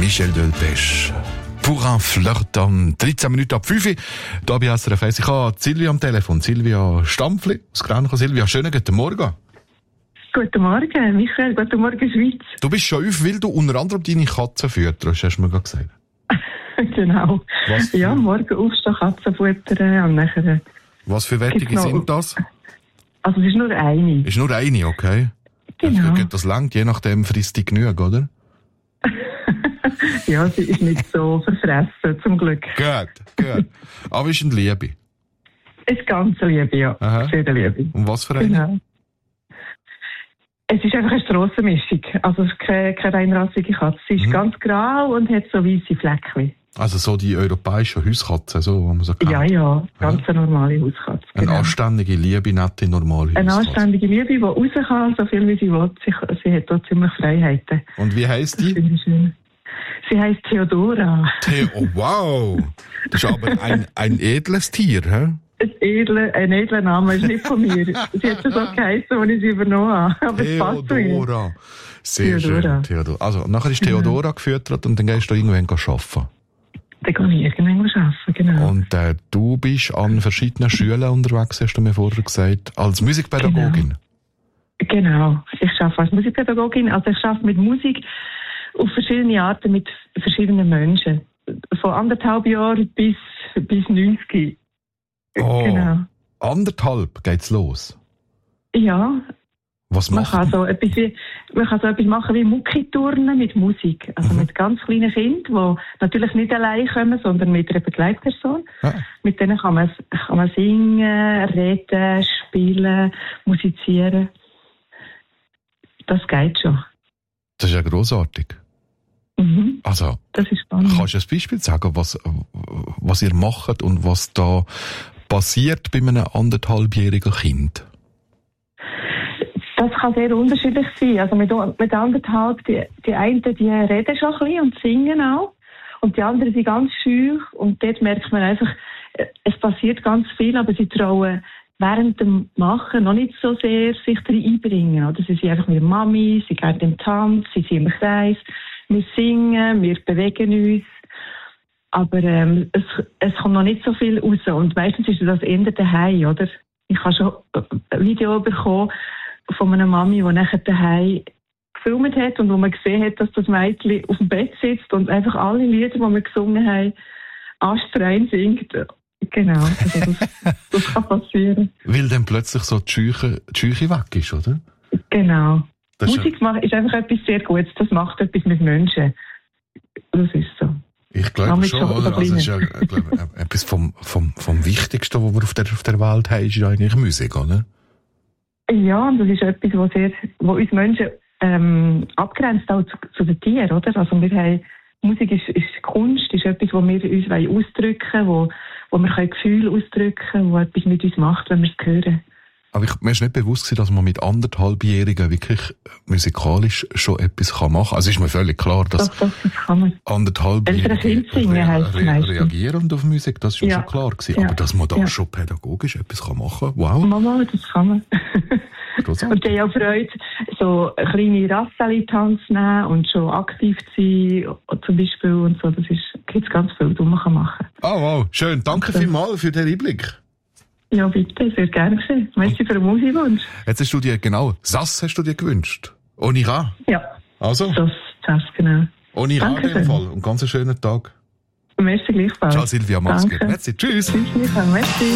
Michel Delpech. Pour un Flirton. 13 Minuten ab 5 Uhr. Da bei SRF 1. Ich habe Silvia am Telefon. Silvia Stampfli aus Grenchen. Silvia, schönen guten Morgen. Guten Morgen, Michael. Guten Morgen, Schweiz. Du bist schon auf, weil du unter anderem deine Katze fütterst, hast du mir gerade gesagt. Genau. Ja, morgen aufstehen, Katzen futtern und nachher... Was für Wettige sind das? Also es ist nur eine. Ist nur eine, okay. Genau. Das langt, je nachdem frisst die genug, oder? Ja, sie ist nicht so verfressen, zum Glück. Gut. Aber ist eine Liebe? Ist ganz Liebe, ja. Aha. Sehr Liebe. Und was für eine? Genau. Es ist einfach eine Strassenmischung. Also es ist keine reinrassige Katze. Sie ist ganz grau und hat so weisse Fleckchen. Also so die europäischen Hauskatzen, so, wo man so kennt. Ja, ganz eine normale Hauskatze. Eine Genau. anständige, liebe, nette, normale Hauskatze. Eine anständige Liebe, die raus kann, so viel wie sie will. Sie hat dort ziemlich Freiheiten. Und wie heisst die? Das finde ich schön. Sie heisst Theodora. Oh, wow! Das ist aber ein edles Tier, hä? Ein edler Name, ist nicht von mir. Sie hat schon so geheißen, als ich sie übernommen habe. Aber es passt zu ihr. Theodora. Sehr Theodora. schön, Theodora. Also, nachher ist Theodora gefüttert und dann gehst du irgendwann arbeiten. Dann kann ich irgendwann arbeiten, genau. Und du bist an verschiedenen Schulen unterwegs, hast du mir vorher gesagt, als Musikpädagogin. Genau. Ich arbeite als Musikpädagogin. Also ich arbeite mit Musik auf verschiedene Arten mit verschiedenen Menschen. Von 1,5 Jahren bis 90. Oh, Genau. 1,5 geht's los. Ja. Was Man macht kann so etwas machen wie Muckiturnen mit Musik. Also mit ganz kleinen Kindern, die natürlich nicht allein kommen, sondern mit einer Begleitperson. Ja. Mit denen kann man singen, reden, spielen, musizieren. Das geht schon. Das ist ja grossartig. Mhm. Also, Das ist spannend. kannst du ein Beispiel sagen, was ihr macht und was da passiert bei einem 1,5-jährigen Kind? Das kann sehr unterschiedlich sein. Also mit 1,5, die einen, die reden schon ein bisschen und singen auch. Und die anderen sind ganz scheu. Und dort merkt man einfach, es passiert ganz viel, aber sie trauen während dem Machen noch nicht so sehr sich einbringen. Oder sie sind einfach mit der Mami, sie gehen im Tanz, sie sind im Kreis, wir singen, wir bewegen uns. Aber es kommt noch nicht so viel raus. Und meistens ist das eher daheim, oder? Ich habe schon ein Video bekommen von einer Mami, die nachher daheim gefilmt hat und wo man gesehen hat, dass das Mädchen auf dem Bett sitzt und einfach alle Lieder, die wir gesungen haben, astrein singt. Genau, also das kann passieren. Weil dann plötzlich so die Scheuche weg ist, oder? Genau. Das Musik ist einfach etwas sehr Gutes. Das macht etwas mit Menschen. Das ist so. Ich glaube schon, oder? Also es ist ja etwas vom Wichtigsten, was wir auf der Welt haben, ist ja eigentlich Musik, oder? Ja, und das ist etwas, was uns Menschen abgrenzt auch zu den Tieren, oder? Also wir haben, Musik ist Kunst, ist etwas, wo wir uns ausdrücken wollen, wo wir Gefühle ausdrücken können, wo etwas mit uns macht, wenn wir es hören. Aber mir ist nicht bewusst, dass man mit 1,5-Jährigen wirklich musikalisch schon etwas machen kann. Also ist mir völlig klar, dass das kann man. 1,5-Jährige reagieren auf Musik, das ist mir schon klar gewesen. Ja. Aber dass man da schon pädagogisch etwas machen kann, wow. Mama, das kann man. Und die haben auch Freude, so kleine Rasseli-Tanz nehmen und schon aktiv sein, zum Beispiel und so. Das gibt es ganz viel, was man machen kann. Oh, wow, schön. Danke vielmals für den Einblick. Ja, bitte, sehr gerne gesehen. Merci für den Musikwunsch. Jetzt hast du dir, genau, Sass hast du dir gewünscht. Onira. Ja. Also? Das, genau. Onira in dem Fall. Und ganz einen schönen Tag. Merci gleichfalls. Ciao Silvia, mach's gut. Merci, tschüss. Tschüss, Michael, merci.